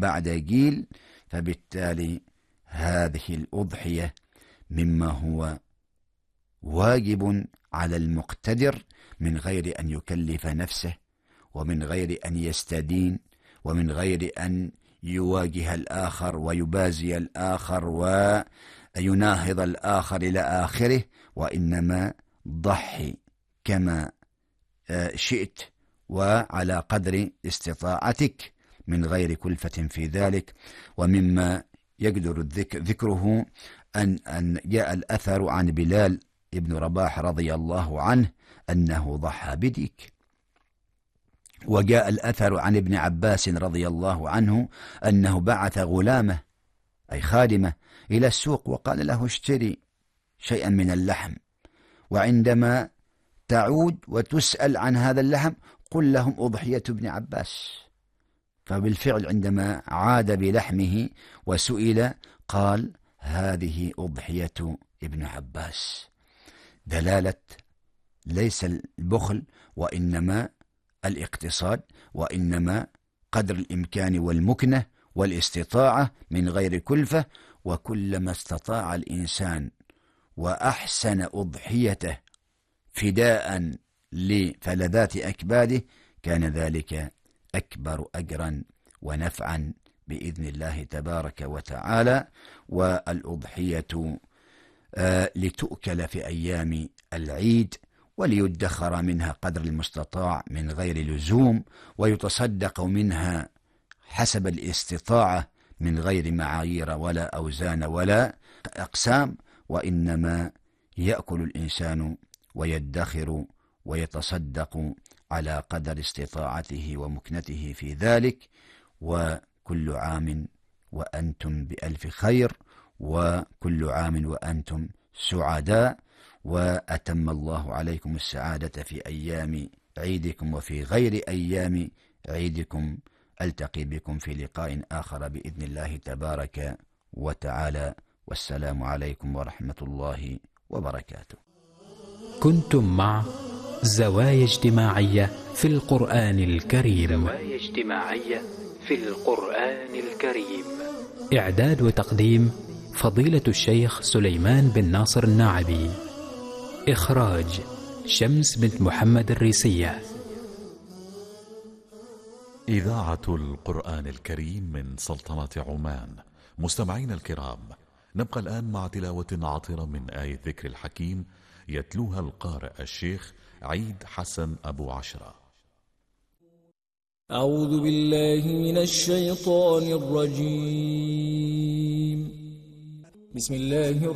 بعد جيل. فبالتالي هذه الأضحية مما هو واجب على المقتدر من غير أن يكلف نفسه، ومن غير أن يستدين، ومن غير أن يواجه الآخر ويبازي الآخر ويناهض الآخر إلى آخره، وإنما ضحي كما شئت وعلى قدر استطاعتك من غير كلفة في ذلك. ومما يقدر ذكره أن جاء الأثر عن بلال ابن رباح رضي الله عنه أنه ضحى بديك، وجاء الأثر عن ابن عباس رضي الله عنه أنه بعث غلامه أي خادمه إلى السوق وقال له اشتري شيئا من اللحم، وعندما تعود وتسأل عن هذا اللحم قل لهم أضحية ابن عباس. فبالفعل عندما عاد بلحمه وسئل قال هذه أضحية ابن عباس. دلالة ليس البخل وإنما الاقتصاد، وإنما قدر الإمكان والمكنة والاستطاعة من غير كلفة. وكلما استطاع الإنسان وأحسن أضحيته فداء لفلذات أكباده كان ذلك أكبر أجرا ونفعا بإذن الله تبارك وتعالى. والأضحية لتؤكل في أيام العيد وليدخر منها قدر المستطاع من غير لزوم، ويتصدق منها حسب الاستطاعة من غير معايير ولا أوزان ولا أقسام، وإنما يأكل الإنسان ويدخر ويتصدق على قدر استطاعته ومكنته في ذلك. وكل عام وأنتم بألف خير، وكل عام وأنتم سعداء، وأتم الله عليكم السعادة في أيام عيدكم وفي غير أيام عيدكم. ألتقي بكم في لقاء آخر بإذن الله تبارك وتعالى، والسلام عليكم ورحمة الله وبركاته. كنتم مع زوايا اجتماعية في القرآن الكريم. زوايا اجتماعية في القرآن الكريم. إعداد وتقديم فضيلة الشيخ سليمان بن ناصر الناعبي. إخراج شمس بنت محمد الريسية. إذاعة القرآن الكريم من سلطنة عمان. مستمعين الكرام، نبقى الآن مع تلاوة عطرة من آية ذكر الحكيم يتلوها القارئ الشيخ عيد حسن أبو عشرة. أعوذ بالله من الشيطان الرجيم. بسم الله